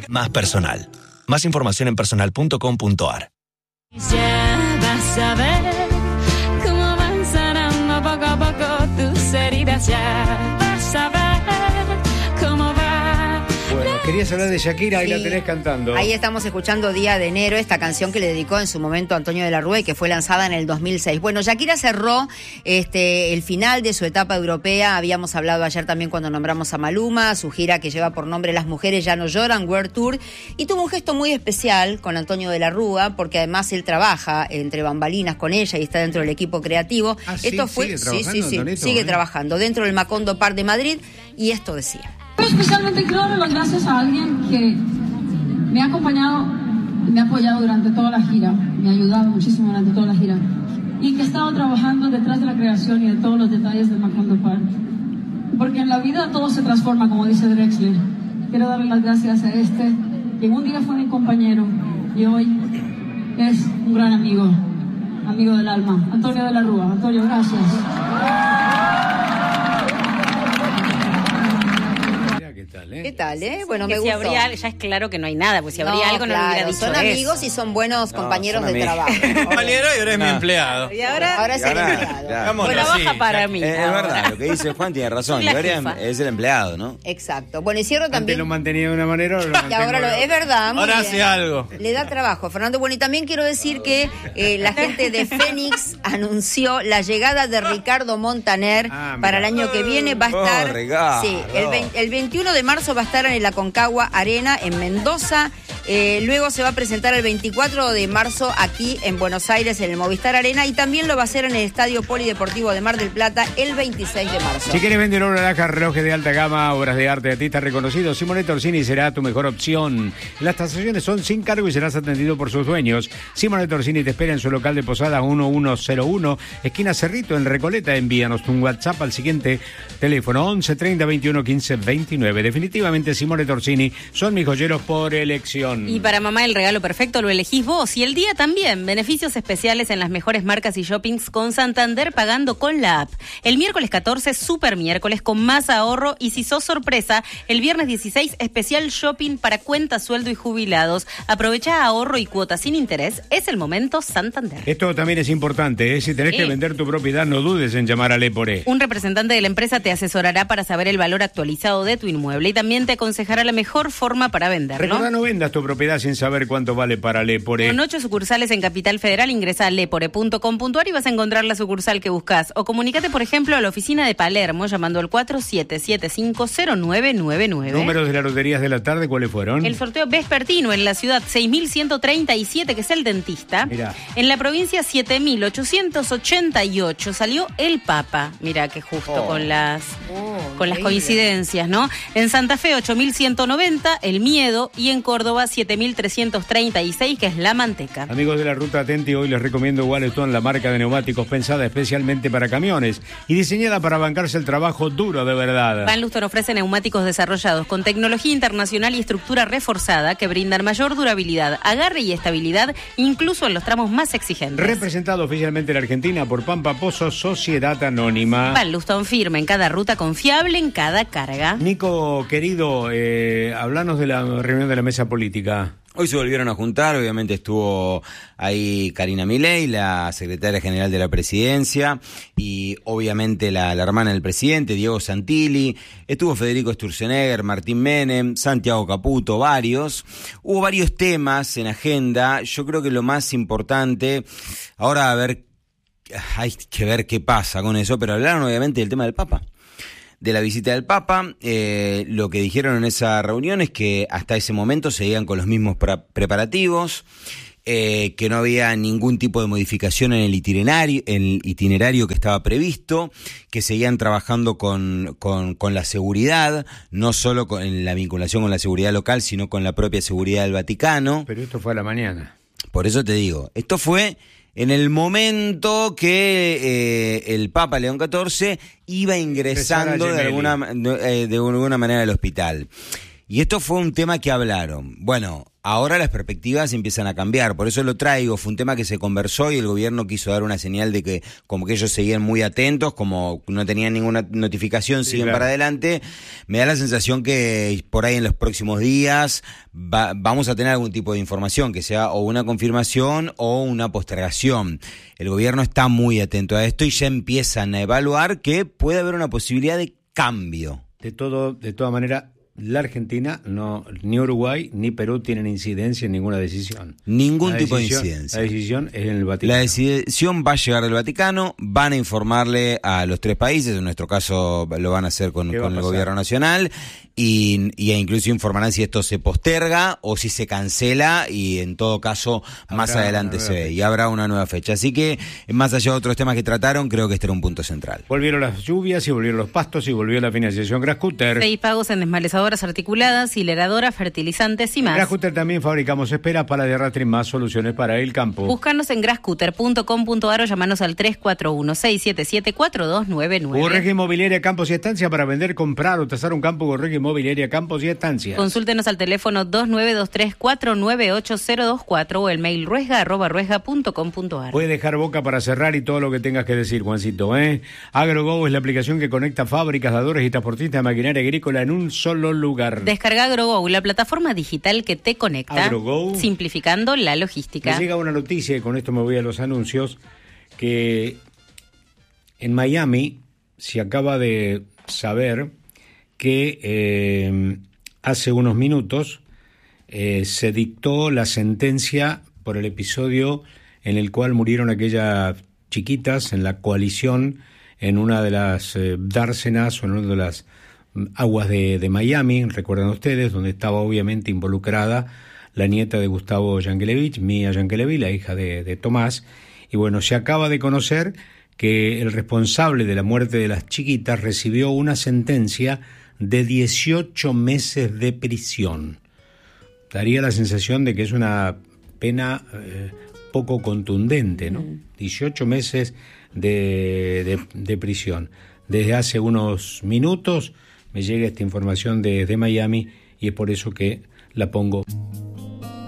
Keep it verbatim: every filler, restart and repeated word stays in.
más personal. Más información en personal punto com punto a r. Ya vas a ver cómo van sanando poco a poco tus heridas. Ya vas a ver cómo va. Bueno, querías hablar de Shakira, ahí Sí. la tenés cantando. Ahí estamos escuchando Día de Enero, esta canción que le dedicó en su momento a Antonio de la Rúa y que fue lanzada en el dos mil seis. Bueno, Shakira cerró este, el final de su etapa europea. Habíamos hablado ayer también cuando nombramos a Maluma, su gira que lleva por nombre Las Mujeres Ya No Lloran, World Tour, y tuvo un gesto muy especial con Antonio de la Rúa, porque además él trabaja entre bambalinas con ella y está dentro del equipo creativo. Ah, ¿sí? Esto fue, ¿Sigue sí, trabajando, sí, sí, Antonito, sigue eh? trabajando dentro del Macondo Park de Madrid, y esto decía. Especialmente quiero darle las gracias a alguien que me ha acompañado y me ha apoyado durante toda la gira, me ha ayudado muchísimo durante toda la gira, y que ha estado trabajando detrás de la creación y de todos los detalles del Macondo Park. Porque en la vida todo se transforma, como dice Drexler. Quiero darle las gracias a este, que un día fue mi compañero y hoy es un gran amigo, amigo del alma, Antonio de la Rúa. Antonio, gracias. ¿Qué tal, eh? ¿Qué tal, eh? Bueno, Que me si gustó. habría algo, ya es claro que no hay nada, pues si habría No, algo no claro, lo hubiera dicho son eso. amigos y son buenos No, compañeros son de amigos. trabajo. Compañero y ahora es mi Ah. empleado. Y ahora, Ahora es Y el ahora, empleado. claro. Vámonos, bueno, baja sí, para ya- mí. Es, es ahora. verdad, lo que dice Juan tiene razón. Soy la Gloria jefa. es el empleado, ¿no? Exacto. Bueno, y cierro Antes también. lo mantenía de una manera, ahora lo Y mantengo ahora lo, de es otra. verdad. muy Ahora bien. hace algo. Le da trabajo, Fernando. Bueno, y también quiero decir que eh, la gente de Fénix anunció la llegada de Ricardo Montaner Ah, mira. para el año que viene. Va a Oh, estar. Ricardo. Sí, el, vein- el veintiuno de marzo va a estar en el Aconcagua Arena en Mendoza. Eh, luego se va a presentar el veinticuatro de marzo aquí en Buenos Aires en el Movistar Arena, y también lo va a hacer en el Estadio Polideportivo de Mar del Plata el veintiséis de marzo. Si quieres vender oro naranja, relojes de alta gama, obras de arte de artistas reconocidos, Simonetta Orsini será tu mejor opción. Las tasaciones son sin cargo y serás atendido por sus dueños. Simonetta Orsini te espera en su local de Posadas eleven cero uno, esquina Cerrito, en Recoleta. Envíanos tu WhatsApp al siguiente teléfono once treinta veintiuno quince veintinueve. Definitivamente Simonetta Orsini son mis joyeros por elección. Y para mamá el regalo perfecto lo elegís vos, y el día también. Beneficios especiales en las mejores marcas y shoppings con Santander pagando con la app. El miércoles catorce, super miércoles con más ahorro, y si sos sorpresa, el viernes dieciséis, especial shopping para cuenta, sueldo y jubilados. Aprovechá ahorro y cuota sin interés. Es el momento Santander. Esto también es importante, ¿eh? Si tenés Sí. que vender tu propiedad, no dudes en llamar a Lepore. Un representante de la empresa te asesorará para saber el valor actualizado de tu inmueble y también te aconsejará la mejor forma para venderlo. Recordá, no vendas tu propiedad sin saber cuánto vale para Lepore. Con ocho sucursales en Capital Federal, ingresa a lepore punto com punto a r y vas a encontrar la sucursal que buscas. O comunícate, por ejemplo, a la oficina de Palermo llamando al cuatro siete siete cinco cero nueve nueve nueve. Números de las loterías de la tarde, ¿cuáles fueron? El sorteo vespertino en la ciudad seis mil ciento treinta y siete, que es el dentista. Mirá. En la provincia siete mil ochocientos ochenta y ocho salió el Papa. Mira que justo Oh. con las Oh, con las increíble. coincidencias, ¿no? En Santa Fe ocho mil ciento noventa, el Miedo, y en Córdoba siete mil trescientos treinta y seis, que es la Manteca. Amigos de la Ruta Atenti, hoy les recomiendo Walletón, la marca de neumáticos pensada especialmente para camiones y diseñada para bancarse el trabajo duro de verdad. Van Luston ofrece neumáticos desarrollados con tecnología internacional y estructura reforzada que brindan mayor durabilidad, agarre y estabilidad, incluso en los tramos más exigentes. Representado oficialmente en Argentina por Pampa Pozo, Sociedad Anónima. Van Luston firme en cada ruta, confiable en cada carga. Nico, querido, eh, hablanos de la reunión de la mesa política. Hoy se volvieron a juntar, obviamente estuvo ahí Karina Milei, la secretaria general de la presidencia, y obviamente la, la hermana del presidente, Diego Santilli, estuvo Federico Sturzenegger, Martín Menem, Santiago Caputo, varios. Hubo varios temas en agenda. Yo creo que lo más importante, ahora a ver, hay que ver qué pasa con eso, pero hablaron obviamente del tema del Papa. De la visita del Papa, eh, lo que dijeron en esa reunión es que hasta ese momento seguían con los mismos pra- preparativos, eh, que no había ningún tipo de modificación en el itinerario, en el itinerario que estaba previsto, que seguían trabajando con, con, con la seguridad, no solo con, en la vinculación con la seguridad local, sino con la propia seguridad del Vaticano. Pero esto fue a la mañana. Por eso te digo, esto fue en el momento que eh, el Papa León catorce iba ingresando de alguna, eh, de alguna manera al hospital. Y esto fue un tema que hablaron. Bueno, Ahora las perspectivas empiezan a cambiar, por eso lo traigo, fue un tema que se conversó y el gobierno quiso dar una señal de que como que ellos seguían muy atentos, como no tenían ninguna notificación, Sí, siguen claro. para adelante. Me da la sensación que por ahí en los próximos días va, vamos a tener algún tipo de información, que sea o una confirmación o una postergación. El gobierno está muy atento a esto y ya empiezan a evaluar que puede haber una posibilidad de cambio. De todo, de todas maneras, la Argentina, no, ni Uruguay ni Perú tienen incidencia en ninguna decisión. Ningún La tipo decisión- de incidencia. La decisión es en el Vaticano. La decisión va a llegar del Vaticano, van a informarle a los tres países, en nuestro caso lo van a hacer con, ¿Qué va con a el pasar? gobierno nacional, y, y incluso informarán si esto se posterga o si se cancela, y en todo caso más Habrá adelante una se nueva ve, fecha. y habrá una nueva fecha. Así que, más allá de otros temas que trataron, creo que este era un punto central. Volvieron las lluvias y volvieron los pastos y volvió la financiación Grascutter. Seis pagos en desmalezadoras articuladas, hileradoras, fertilizantes y más. Grascutter también fabricamos esperas para de arrastre y más soluciones para el campo. Búscanos en grascutter punto com punto a r o llamanos al tres cuatro uno, seis siete siete, cuatro dos nueve nueve. Gorrega Inmobiliaria Campos y Estancia para vender, comprar o tasar un campo. Gorrega Inmobiliaria Campos y Estancia. Consúltenos al teléfono dos nueve dos tres, cuatro nueve ocho cero dos cuatro o el mail ruesga arroba ruesga punto com punto a r. Puedes dejar boca para cerrar y todo lo que tengas que decir, Juancito, ¿eh? AgroGo es la aplicación que conecta fábricas, dadores y transportistas de maquinaria agrícola en un solo lugar. Descarga AgroGo, la plataforma digital que te conecta, AgroGo. simplificando la logística. Me llega una noticia, y con esto me voy a los anuncios, que en Miami se acaba de saber que eh, hace unos minutos eh, se dictó la sentencia por el episodio en el cual murieron aquellas chiquitas en la coalición en una de las eh, dársenas o en una de las mm, aguas de, de Miami, recuerdan ustedes, donde estaba obviamente involucrada la nieta de Gustavo Yankelevich, Mia Yankelevich, la hija de, de Tomás. Y bueno, se acaba de conocer que el responsable de la muerte de las chiquitas recibió una sentencia de dieciocho meses de prisión. Daría la sensación de que es una pena eh, poco contundente, ¿no? Mm. dieciocho meses de, de, de prisión. Desde hace unos minutos me llega esta información desde Miami y es por eso que la pongo.